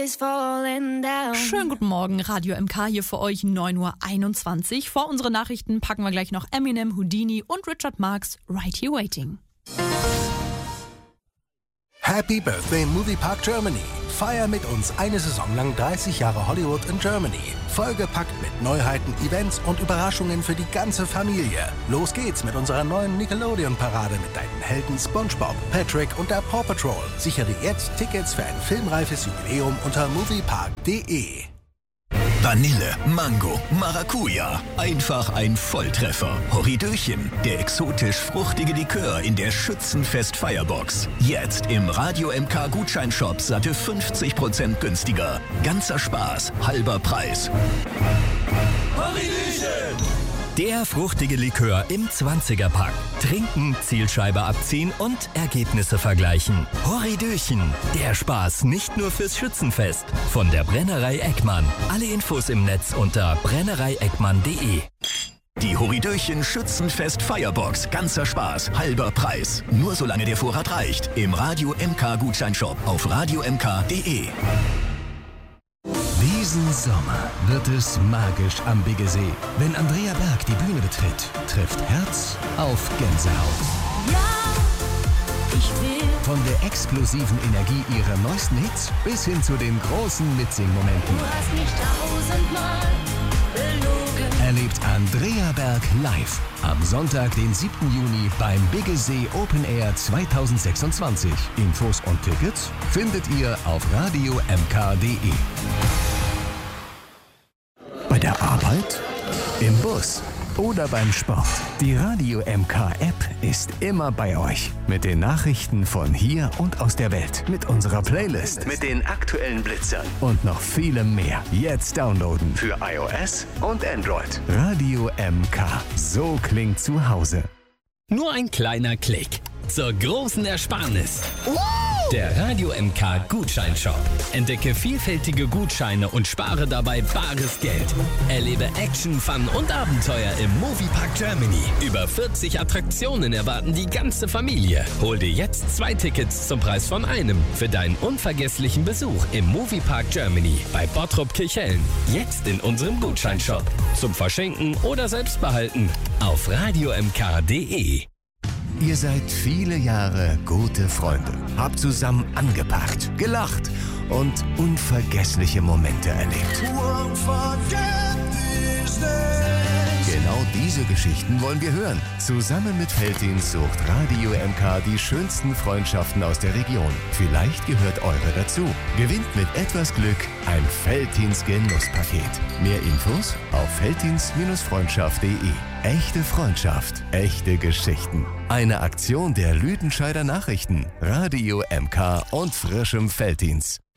Schönen guten Morgen, Radio MK hier für euch, 9:21 Uhr. Vor unsere Nachrichten packen wir gleich noch Eminem, Houdini und Richard Marx, Right Here Waiting. Happy Birthday Moviepark Germany. Feier mit uns eine Saison lang 30 Jahre Hollywood in Germany. Vollgepackt mit Neuheiten, Events und Überraschungen für die ganze Familie. Los geht's mit unserer neuen Nickelodeon-Parade mit deinen Helden SpongeBob, Patrick und der Paw Patrol. Sichere jetzt Tickets für ein filmreifes Jubiläum unter moviepark.de. Vanille, Mango, Maracuja. Einfach ein Volltreffer. Horridöchen, der exotisch-fruchtige Likör in der Schützenfest-Firebox. Jetzt im Radio MK Gutscheinshop satte 50% günstiger. Ganzer Spaß, halber Preis. Horridöchen! Der fruchtige Likör im 20er-Pack. Trinken, Zielscheibe abziehen und Ergebnisse vergleichen. Horridöchen, der Spaß nicht nur fürs Schützenfest. Von der Brennerei Eckmann. Alle Infos im Netz unter brennereieckmann.de. Die Horridöchen Schützenfest Firebox. Ganzer Spaß, halber Preis. Nur solange der Vorrat reicht. Im Radio MK Gutscheinshop auf radiomk.de. Diesen Sommer wird es magisch am Biggesee. Wenn Andrea Berg die Bühne betritt, trifft Herz auf Gänsehaut. Ja, ich will. Von der explosiven Energie ihrer neuesten Hits bis hin zu den großen Mitsingmomenten. Du hast mich tausendmal belogen. Erlebt Andrea Berg live am Sonntag, den 7. Juni beim Biggesee Open Air 2026. Infos und Tickets findet ihr auf radiomk.de. Bei der Arbeit, im Bus oder beim Sport. Die Radio MK App ist immer bei euch. Mit den Nachrichten von hier und aus der Welt. Mit unserer Playlist. Mit den aktuellen Blitzern. Und noch vielem mehr. Jetzt downloaden. Für iOS und Android. Radio MK. So klingt zu Hause. Nur ein kleiner Klick zur großen Ersparnis. Der Radio MK Gutscheinshop. Entdecke vielfältige Gutscheine und spare dabei bares Geld. Erlebe Action, Fun und Abenteuer im Moviepark Germany. Über 40 Attraktionen erwarten die ganze Familie. Hol dir jetzt 2 Tickets zum Preis von einem für deinen unvergesslichen Besuch im Moviepark Germany bei Bottrop Kirchhellen. Jetzt in unserem Gutscheinshop. Zum Verschenken oder selbst behalten auf radiomk.de. Ihr seid viele Jahre gute Freunde, habt zusammen angepackt, gelacht und unvergessliche Momente erlebt. Genau diese Geschichten wollen wir hören. Zusammen mit Veltins sucht Radio MK die schönsten Freundschaften aus der Region. Vielleicht gehört eure dazu. Gewinnt mit etwas Glück ein Veltins Genusspaket. Mehr Infos auf veltins-freundschaft.de. Echte Freundschaft, echte Geschichten. Eine Aktion der Lüdenscheider Nachrichten, Radio MK und frischem Veltins.